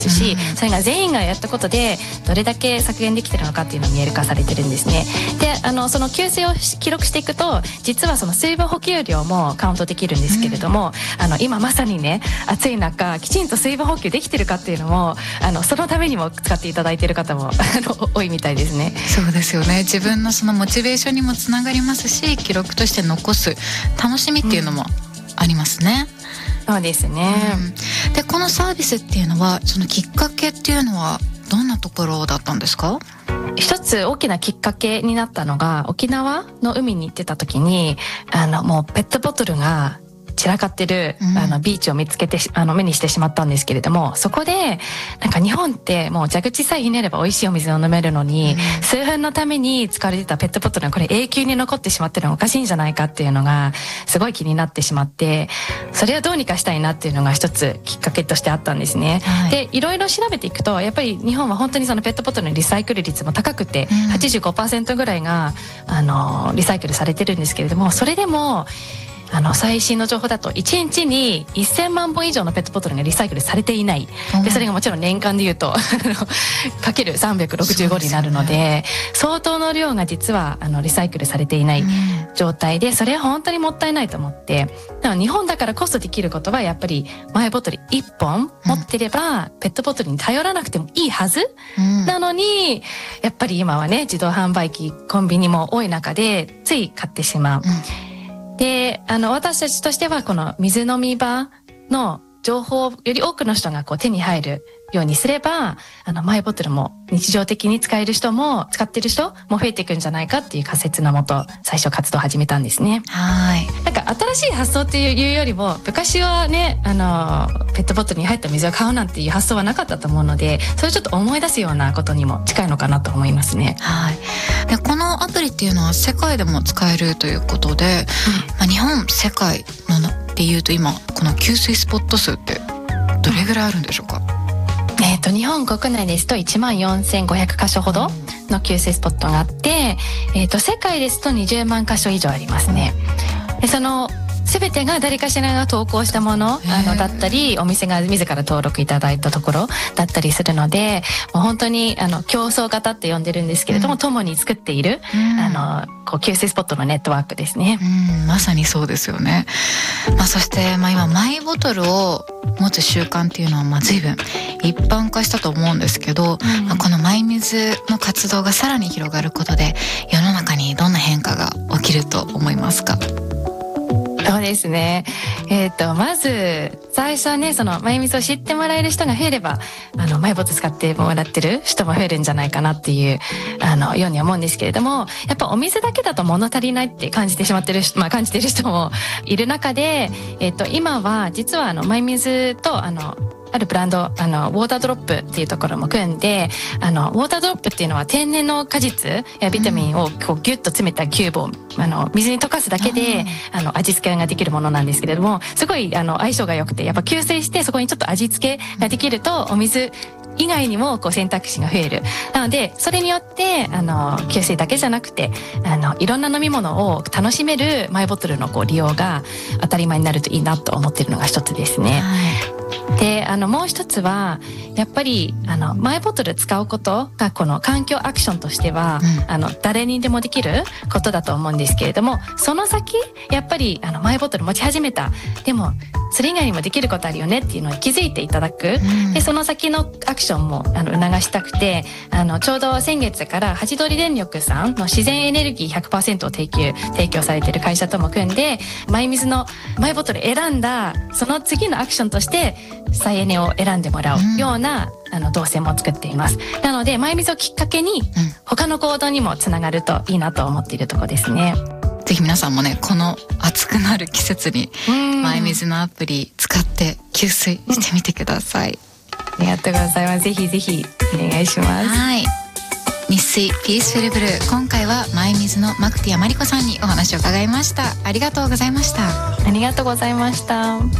し、それが全員がやったことでどれだけ削減できてるのかっていうのを見える化されてるんですね。でその給水を記録していくと、実はその水分補給量もカウントできるんですけれども、今まさにね暑い中きちんと水分補給できてるかっていうのもそのためにも使っていただいている方も多いみたいですね。 そうですよね。自分のそのモチベーションにもつながりますし、記録として残す楽しみっていうのもありますね。 そうですね。 でこのサービスっていうのは、そのきっかけっていうのはどんなところだったんですか？ 一つ大きなきっかけになったのが、沖縄の海に行ってた時にもうペットボトルが散らかってるビーチを見つけて目にしてしまったんですけれども、そこでなんか日本ってもう蛇口さえひねれば美味しいお水を飲めるのに、数分のために使われてたペットボトルがこれ永久に残ってしまってるのがおかしいんじゃないかっていうのがすごい気になってしまって、それをどうにかしたいなっていうのが一つきっかけとしてあったんですね。でいろいろ調べていくと、やっぱり日本は本当にそのペットボトルのリサイクル率も高くて、85% ぐらいがリサイクルされてるんですけれども、それでも最新の情報だと1日に1000万本以上のペットボトルがリサイクルされていない。でそれがもちろん年間でいうとかける365になるので、相当の量が実はリサイクルされていない状態で、それは本当にもったいないと思って、日本だからこそできることはやっぱりマイボトル1本持ってればペットボトルに頼らなくてもいいはず、なのにやっぱり今はね自動販売機コンビニも多い中でつい買ってしまう。で私たちとしてはこの水飲み場の情報をより多くの人が手に入るようにすれば、マイボトルも日常的に使ってる人も増えていくんじゃないかっていう仮説のもと最初活動を始めたんですね。なんか新しい発想っていうよりも、昔はねペットボトルに入った水を買うなんていう発想はなかったと思うので、それをちょっと思い出すようなことにも近いのかなと思いますね。 でこのアプリっていうのは世界でも使えるということで、日本世界のっていうと今この給水スポット数ってどれぐらいあるんでしょうか？ 日本国内ですと14,500箇所ほどの給水スポットがあって、世界ですと20万箇所以上ありますね。でその全てが誰かしらが投稿したものだったり、お店が自ら登録いただいたところだったりするので、もう本当に競争型って呼んでるんですけれども、共に作っている給水スポットのネットワークですね。 まさにそうですよね。そして今マイボトルを持つ習慣っていうのは随分一般化したと思うんですけど、このマイ水の活動がさらに広がることで世の中にどんな変化が起きると思いますか？ そうですね。まず最初はね、そのマイ水を知ってもらえる人が増えれば、マイボトル使ってもらってる人も増えるんじゃないかなっていうように思うんですけれども、やっぱお水だけだと物足りないって感じてしまってる感じてる人もいる中で、今は実はマイ水とあるブランドウォータードロップっていうところも組んで、ウォータードロップっていうのは天然の果実やビタミンをギュッと詰めたキューブを水に溶かすだけで味付けができるものなんですけれども、すごい相性が良くて、やっぱ吸水してそこにちょっと味付けができるとお水以外にも選択肢が増える。なのでそれによって給水だけじゃなくていろんな飲み物を楽しめるマイボトルの利用が当たり前になるといいなと思っているのが一つですね。でもう一つはやっぱりマイボトル使うことがこの環境アクションとしては、誰にでもできることだと思うんですけれども、その先やっぱりマイボトル持ち始めた、でもそれ以外にもできることあるよねっていうのを気づいていただく。でその先のアクションも促したくて、ちょうど先月からハチドリ電力さんの自然エネルギー 100% を提供されている会社とも組んで、マイ水のマイボトル選んだその次のアクションとして再エネを選んでもらうような動線も作っています。なのでマイ水をきっかけに他の行動にもつながるといいなと思っているところですね。 ぜひ皆さんもね、この暑くなる季節にマイ水のアプリ使って給水してみてください。 ありがとうございます。ぜひぜひお願いします。 日水ピースフルブルー、今回はマイ水のマクティアマリコさんにお話を伺いました。ありがとうございました。 ありがとうございました。